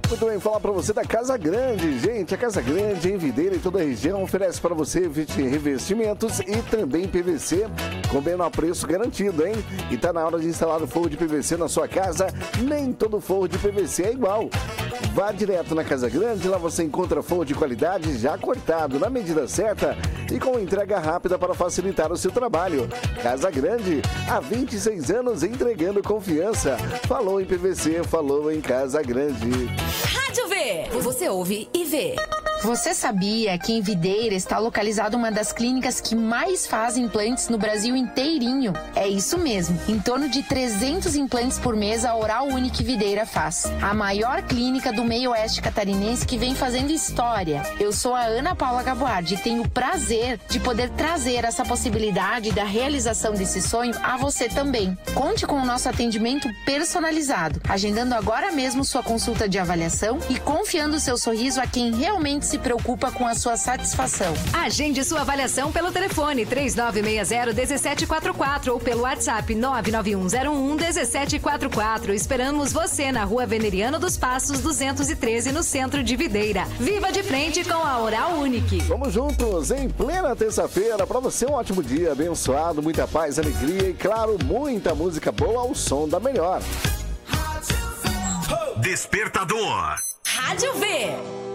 Muito bem, falar para você da Casa Grande. Gente, a Casa Grande em Videira e toda a região oferece para você revestimentos e também PVC com menor preço garantido, hein? E tá na hora de instalar o forro de PVC na sua casa. Nem todo forro de PVC é igual. Vá direto na Casa Grande, lá você encontra forro de qualidade já cortado na medida certa e com entrega rápida para facilitar o seu trabalho. Casa Grande, há 26 anos entregando confiança. Falou em PVC, falou em Casa Grande. Rádio V, você ouve e vê. Você sabia que em Videira está localizada uma das clínicas que mais faz implantes no Brasil inteirinho? É isso mesmo, em torno de 300 implantes por mês a Oral Unique Videira faz. A maior clínica do meio oeste catarinense que vem fazendo história. Eu sou a Ana Paula Gaboardi e tenho o prazer de poder trazer essa possibilidade da realização desse sonho a você também. Conte com o nosso atendimento personalizado, agendando agora mesmo sua consulta de avaliação e confiando seu sorriso a quem realmente se preocupa com a sua satisfação. Agende sua avaliação pelo telefone 3960-1744 ou pelo WhatsApp 99101-1744. Esperamos você na Rua Veneriano dos Passos 213, no centro de Videira. Viva de frente com a Oral Unique. Vamos juntos em plena terça-feira. Para você um ótimo dia, abençoado, muita paz, alegria e, claro, muita música boa ao som da melhor. Despertador. Rádio V.